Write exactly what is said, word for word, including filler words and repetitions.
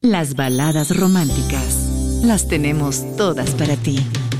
Las baladas románticas las tenemos todas para ti.